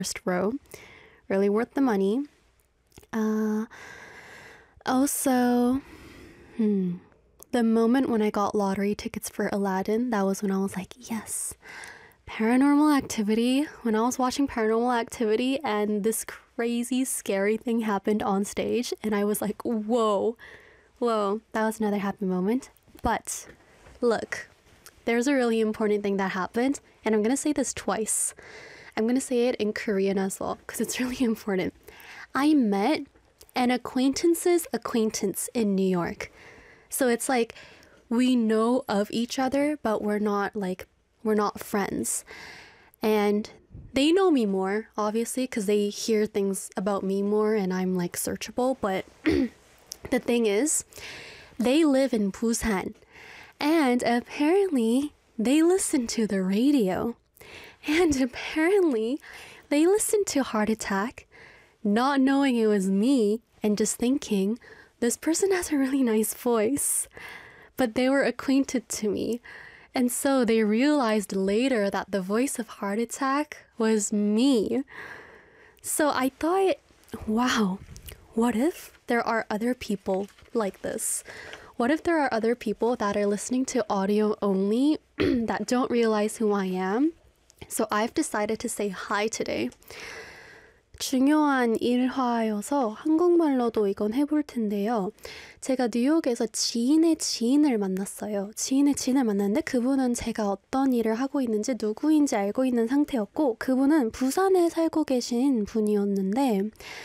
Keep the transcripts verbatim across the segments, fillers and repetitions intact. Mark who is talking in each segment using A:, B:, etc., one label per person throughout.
A: first row. Really worth the money. Uh, also, hmm, the moment when I got lottery tickets for Aladdin, that was when I was like, yes. Paranormal Activity, when I was watching Paranormal Activity and this crazy scary thing happened on stage and I was like, whoa, whoa, that was another happy moment. But look, there's a really important thing that happened and I'm gonna say this twice. I'm gonna say it in Korean as well because it's really important. I met an acquaintance's acquaintance in New York. So it's like we know of each other, but we're not like We're not friends. And they know me more, obviously, because they hear things about me more and I'm like searchable. But the thing is, they live in Busan. And apparently, they listen to the radio. And apparently, they listen to Heart Attack, not knowing it was me and just thinking, this person has a really nice voice. But they were acquainted to me. And so they realized later that the voice of Heart Attack was me. So I thought, wow, what if there are other people like this? What if there are other people that are listening to audio only that don't realize who I am? So I've decided to say hi today. 중요한 일화여서 한국말로도 이건 해볼 텐데요. 제가 뉴욕에서 지인의 지인을 만났어요. 지인의 지인을 만났는데 그분은 제가 어떤 일을 하고 있는지 누구인지 알고 있는 상태였고 그분은 부산에 살고 계신 분이었는데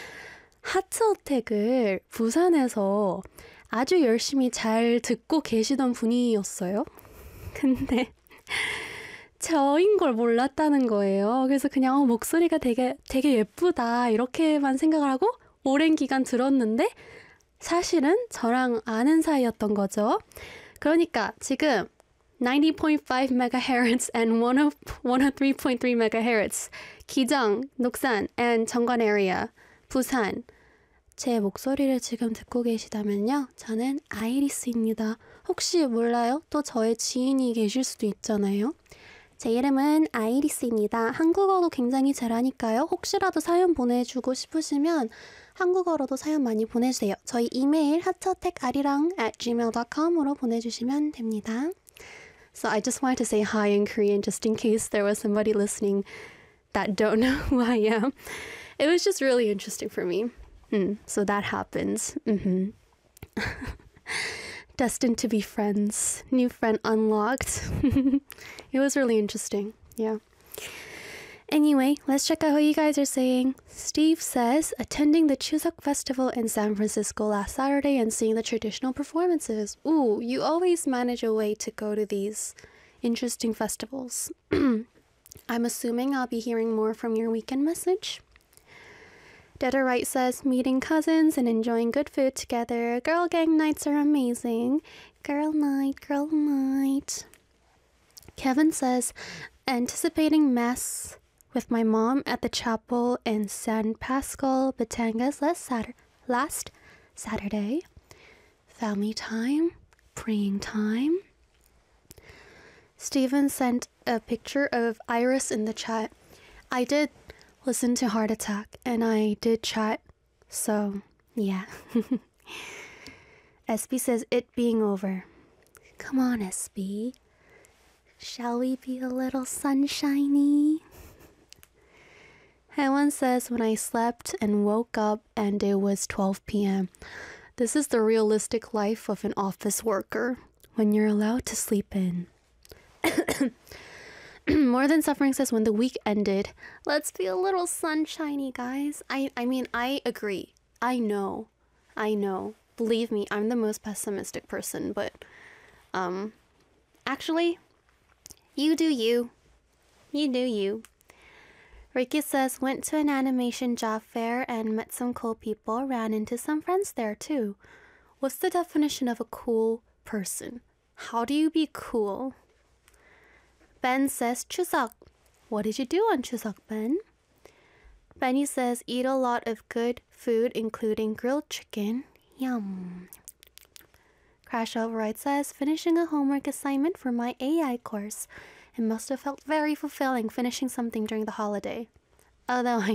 A: 하트어택을 부산에서 아주 열심히 잘 듣고 계시던 분이었어요. 근데 저인 걸 몰랐다는 거예요. 그래서 그냥 어, 목소리가 되게 되게 예쁘다 이렇게만 생각을 하고 오랜 기간 들었는데 사실은 저랑 아는 사이였던 거죠. 그러니까 지금 ninety point five megahertz and one oh three point three megahertz 기장, 녹산 and 정관 area, 부산 제 목소리를 지금 듣고 계시다면요. 저는 아이리스입니다. 혹시 몰라요? 또 저의 지인이 계실 수도 있잖아요. 제 이름은 아이리스입니다. 한국어도 굉장히 잘하니까요. 혹시라도 사연 보내주고 싶으시면 한국어로도 사연 많이 보내주세요. 저희 이메일 하트어택아리랑 at gmail dot com으로 보내주시면 됩니다. So I just wanted to say hi in Korean just in case there was somebody listening that don't know who I am. It was just really interesting for me. Mm, so that happens. Mm-hmm. Destined to be friends. New friend unlocked. It was really interesting. Yeah. Anyway, let's check out what you guys are saying. Steve says, attending the Chuseok Festival in San Francisco last Saturday and seeing the traditional performances. Ooh, you always manage a way to go to these interesting festivals. I'm assuming I'll be hearing more from your weekend message. Detta Wright says, meeting cousins and enjoying good food together. Girl gang nights are amazing. Girl night, girl night. Kevin says, anticipating mass with my mom at the chapel in San Pascal, Batangas last, Satur- last Saturday. Family time, praying time. Steven sent a picture of Iris in the chat. I did listen to Heart Attack and I did chat, so yeah. S B says, it being over. Come on, S B. Shall we be a little sunshiny? Hewan says, when I slept and woke up and it was twelve p.m. This is the realistic life of an office worker when you're allowed to sleep in. More Than Suffering says, when the week ended, let's be a little sunshiny, guys. I, I mean, I agree. I know. I know. Believe me, I'm the most pessimistic person, but um, actually, you do you. You do you. Ricky says, went to an animation job fair and met some cool people, ran into some friends there too. What's the definition of a cool person? How do you be cool? Ben says, Chuseok. What did you do on Chuseok, Ben? Benny says, eat a lot of good food, including grilled chicken. Yum. Crash Override says, finishing a homework assignment for my A I course. It must have felt very fulfilling finishing something during the holiday. Although I